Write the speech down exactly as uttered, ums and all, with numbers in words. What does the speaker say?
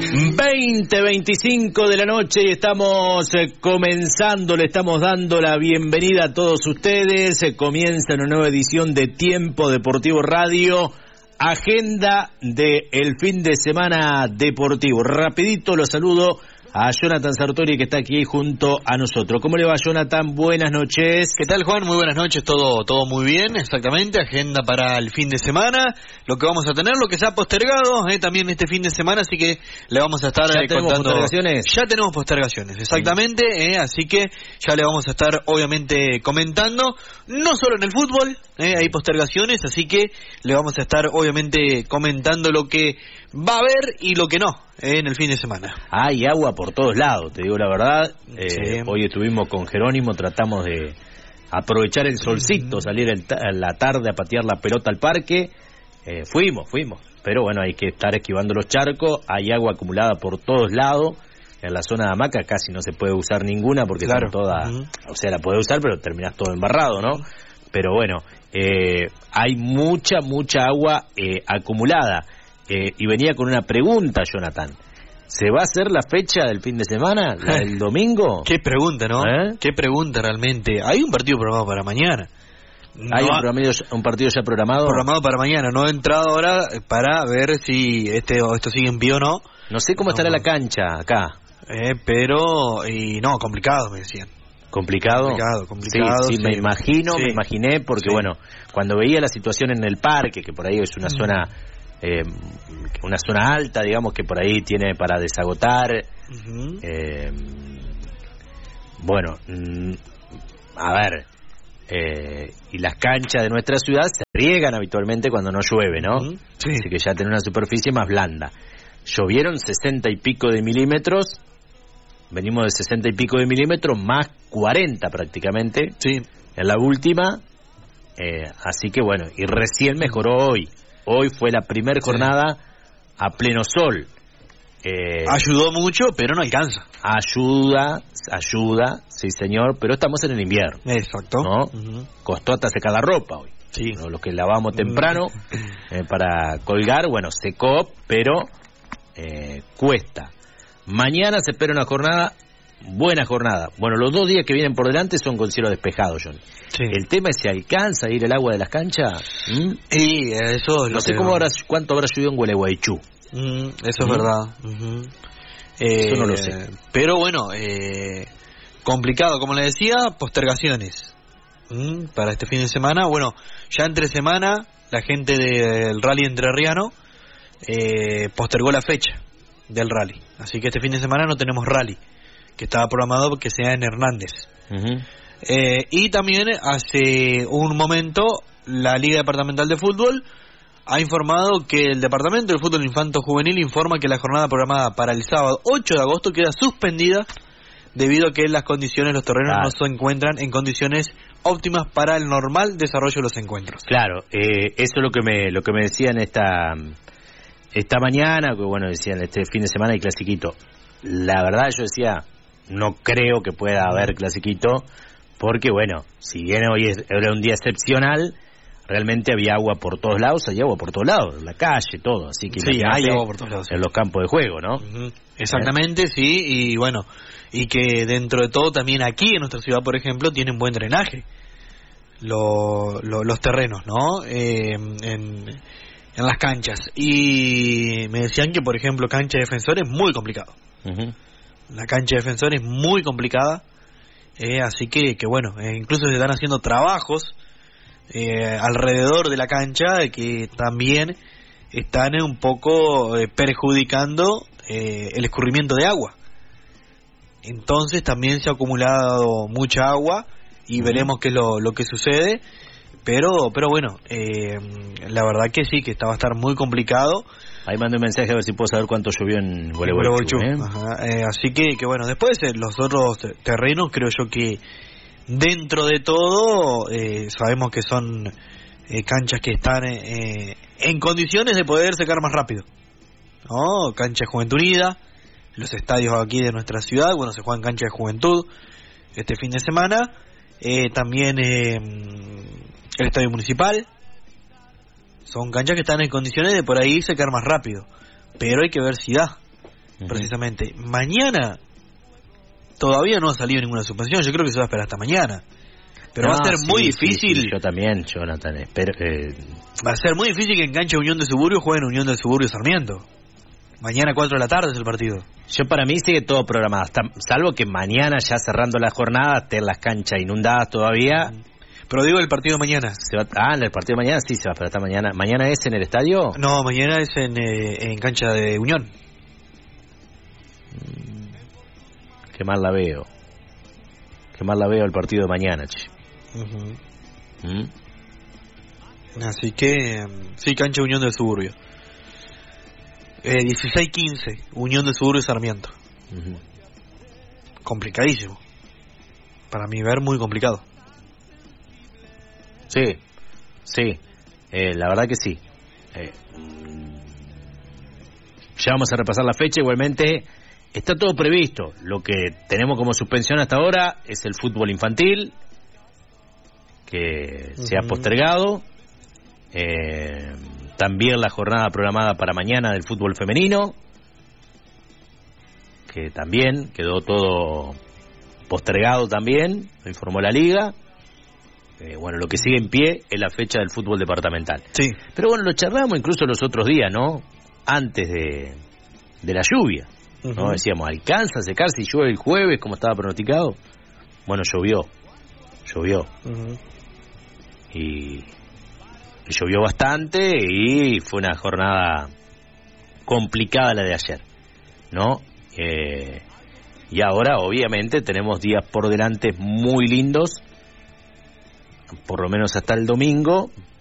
veinte veinticinco de la noche y estamos eh, comenzando, le estamos dando la bienvenida a todos ustedes. Eh, comienza una nueva edición de Tiempo Deportivo Radio, agenda del fin de semana deportivo. Rapidito lo saludo a Jonathan Sartori, que está aquí junto a nosotros. ¿Cómo le va, Jonathan? Buenas noches. ¿Qué tal, Juan? Muy buenas noches, todo todo muy bien, exactamente, agenda para el fin de semana, lo que vamos a tener, lo que se ha postergado eh, también este fin de semana, así que le vamos a estar ¿Ya eh, tenemos contando... postergaciones? Ya tenemos postergaciones, exactamente, eh, así que ya le vamos a estar obviamente comentando, no solo en el fútbol, eh, hay postergaciones, así que le vamos a estar obviamente comentando lo que va a haber y lo que no eh, en el fin de semana. Hay agua por todos lados, te digo la verdad. Eh, Sí. Hoy estuvimos con Jerónimo, tratamos de aprovechar el solcito, salir el ta- a la tarde a patear la pelota al parque. Eh, fuimos, fuimos. Pero bueno, hay que estar esquivando los charcos. Hay agua acumulada por todos lados. En la zona de hamaca casi no se puede usar ninguna porque Claro. están todas... Uh-huh. O sea, la podés usar, pero terminás todo embarrado, ¿no? Pero bueno, eh, hay mucha, mucha agua eh, acumulada. Eh, y venía con una pregunta, Jonathan. ¿Se va a hacer la fecha del fin de semana, la del domingo? Qué pregunta, ¿no? ¿Eh? Qué pregunta realmente. Hay un partido programado para mañana. ¿Hay No un, ha- partido, un partido ya programado? programado para mañana. No he entrado ahora para ver si este o esto sigue en pie o no. No sé cómo No. estará la cancha acá. Eh, pero, y no, complicado, me decían. ¿Complicado? Complicado, complicado, Sí, sí, sí. me imagino, Sí. me imaginé, porque Sí. bueno, cuando veía la situación en el parque, que por ahí es una Mm. zona... Eh, una zona alta, digamos, que por ahí tiene para desagotar. Ujú. Eh, bueno, mm, a ver, eh, y las canchas de nuestra ciudad se riegan habitualmente cuando no llueve, ¿no? Ujú. Sí. Así que ya tiene una superficie más blanda. Llovieron sesenta y pico de milímetros, venimos de sesenta y pico de milímetros, más cuarenta prácticamente, Sí. en la última, eh, así que bueno, y recién mejoró hoy. Hoy fue la primera jornada a pleno sol. Eh, Ayudó mucho, pero no alcanza. ayuda, ayuda, sí señor, pero estamos en el invierno, Exacto. ¿no? Ujú. Costó hasta secar la ropa hoy. Sí. ¿No? Los que lavamos temprano eh, para colgar, bueno, secó, pero eh, cuesta. Mañana se espera una jornada, buena jornada. Bueno, los dos días que vienen por delante son con cielo despejado, John. Sí. El tema es si alcanza a ir el agua de las canchas. ¿Mm? Y eso es No lo sé que- cómo habrá, cuánto habrá llovido en Gualeguaychú. Mm, eso es ¿Mm? verdad. Ujú. Eso no lo Eh, sé. Pero bueno, eh, complicado, como le decía, postergaciones Mm, para este fin de semana. Bueno, ya entre semana, la gente del Rally Entrerriano eh, postergó la fecha del rally. Así que este fin de semana no tenemos rally, que estaba programado que sea en Hernández. Ujú. Eh, y también hace un momento la Liga Departamental de Fútbol ha informado que el Departamento de Fútbol Infanto Juvenil informa que la jornada programada para el sábado ocho de agosto queda suspendida debido a que las condiciones, los terrenos Claro. no se encuentran en condiciones óptimas para el normal desarrollo de los encuentros. Claro, eh, eso es lo que me lo que me decían esta esta mañana, que bueno, decían este fin de semana hay clasiquito. La verdad yo decía, no creo que pueda haber clasiquito, porque bueno, si bien hoy es, era un día excepcional, realmente había agua por todos lados, hay agua por todos lados, en la calle, todo, así que Sí, imagínate hay agua por todos lados. en los campos de juego, ¿no? Ujú. Exactamente, sí, y bueno, y que dentro de todo también aquí en nuestra ciudad, por ejemplo, tienen buen drenaje lo- lo- los terrenos, ¿no? Eh, en, en las canchas. Y me decían que, por ejemplo, cancha de Defensor es muy complicado. Ujú. La cancha de Defensor es muy complicada, eh, así que, que bueno, eh, incluso se están haciendo trabajos eh, alrededor de la cancha que también están eh, un poco eh, perjudicando eh, el escurrimiento de agua. Entonces también se ha acumulado mucha agua y veremos qué es lo, lo que sucede, pero pero bueno, eh, la verdad que sí, que está, va a estar muy complicado. Ahí mandé un mensaje a ver si puedo saber cuánto llovió en Gualeguaychú, Gualeguaychú, ¿eh? ajá, eh, así que, que bueno, después eh, los otros te- terrenos creo yo que dentro de todo eh, sabemos que son eh, canchas que están eh, en condiciones de poder secar más rápido, ¿no? Cancha de Juventud Unida, los estadios aquí de nuestra ciudad, bueno, se juegan cancha de Juventud este fin de semana, eh, también eh, el estadio municipal. Son canchas que están en condiciones de por ahí secar más rápido, pero hay que ver si da. uh-huh. precisamente. Mañana todavía no ha salido ninguna suspensión, yo creo que se va a esperar hasta mañana. Pero no, va a ser sí, muy difícil. Sí, sí, yo también, Jonathan. Espero, eh... Va a ser muy difícil que en cancha Unión de Suburbio jueguen Unión del Suburbio Sarmiento. Mañana cuatro de la tarde es el partido. Yo para mí sigue todo programado, hasta, salvo que mañana ya cerrando la jornada estén las canchas inundadas todavía. Pero digo el partido de mañana. Se va, ah, el partido de mañana sí se va a esperar hasta mañana. ¿Mañana es en el estadio? No, mañana es en, eh, en cancha de Unión. Qué mal la veo. Qué mal la veo el partido de mañana, che. Uh-huh. ¿Mm? Así que, sí, cancha Unión del Suburbio. Eh, dieciséis quince, Unión del Suburbio Sarmiento. Uh-huh. Complicadísimo. Para mí ver muy complicado. Sí, sí, eh, la verdad que sí. Eh, ya vamos a repasar la fecha, igualmente está todo previsto. Lo que tenemos como suspensión hasta ahora es el fútbol infantil, que uh-huh. se ha postergado. Eh, también la jornada programada para mañana del fútbol femenino, que también quedó todo postergado también, lo informó la liga. Eh, bueno, lo que sigue en pie es la fecha del fútbol departamental. Sí. Pero bueno, lo charlamos incluso los otros días, ¿no? Antes de, de la lluvia, uh-huh. ¿no? Decíamos, ¿alcanza a secar si llueve el jueves como estaba pronosticado? Bueno, llovió, llovió. Uh-huh. Y, y llovió bastante y fue una jornada complicada la de ayer, ¿no? Eh, y ahora, obviamente, tenemos días por delante muy lindos, por lo menos hasta el domingo,